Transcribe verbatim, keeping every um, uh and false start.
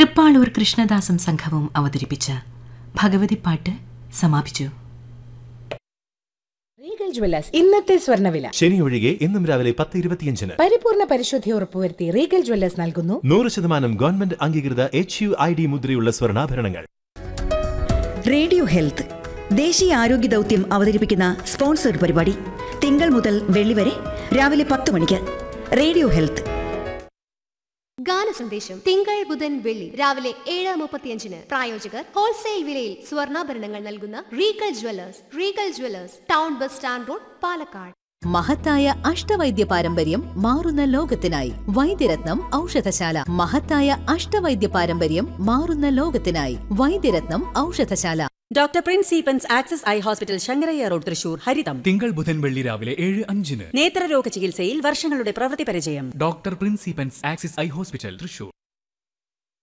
തൃപ്പാളൂർ കൃഷ്ണദാസും സംഘവും അവതരിപ്പിച്ച ഭഗവതിപ്പാട്ട് സമാപിച്ചു. റീഗൽ ജ്വല്ലേഴ്സ് ഇന്നത്തെ സ്വർണ്ണവില. ശനി ഒഴികെ ഇന്നും രാവിലെ പത്ത് ഇരുപത്തിയഞ്ചിന് പരിപൂർണ പരിശുദ്ധി ഉറപ്പുവരുത്തി റീഗൽ ജ്വല്ലേഴ്സ് നൽകുന്നു നൂറ് ശതമാനം ഗവൺമെന്റ് അംഗീകൃത എച്ച് യു ഐ ഡി മുദ്രയുള്ള സ്വർണ്ണാഭരണങ്ങൾ. റേഡിയോ ഹെൽത്ത് ദേശീയ ആരോഗ്യ ദൗത്യം അവതരിപ്പിക്കുന്ന സ്പോൺസർഡ് പരിപാടി തിങ്കൾ മുതൽ വെള്ളി വരെ രാവിലെ പത്ത് മണിക്ക്. Radio health. ഗാനസന്ദേശം തിങ്കൾ ബുധൻ വെള്ളി രാവിലെ ഏഴ് മുപ്പത്തിയഞ്ചിന്. പ്രായോജകർ ഹോൾസെയിൽ വിലയിൽ സ്വർണ്ണാഭരണങ്ങൾ നൽകുന്ന Regal Jewellers. Regal Jewellers, town bus stand road, Palakkad. മഹത്തായ അഷ്ടവൈദ്യ പാരമ്പര്യം മാറുന്ന ലോകത്തിനായി വൈദ്യരത്നം ഔഷധശാല. മഹത്തായ അഷ്ടവൈദ്യ പാരമ്പര്യം മാറുന്ന ലോകത്തിനായി Vaidyaratnam ഔഷധശാല. Doctor Prince Eappen's access eye hospital Sankaraiah road, Thrissur. ഹരിതം തിങ്കൾ ബുധൻ വെള്ളി രാവിലെ ഏഴ് അഞ്ചിന്. നേത്രരോഗ ചികിത്സയിൽ വർഷങ്ങളുടെ പ്രവൃത്തി പരിചയം. Doctor Prince Eappen's access eye hospital, Thrissur.